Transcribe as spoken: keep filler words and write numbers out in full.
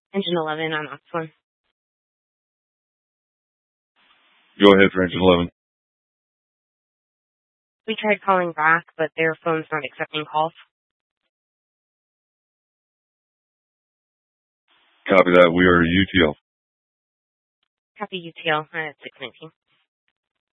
Engine eleven on Oxford. Go ahead for engine eleven. We tried calling back, but their phone's not accepting calls. Copy that. We are U T L. Copy U T L at six nineteen.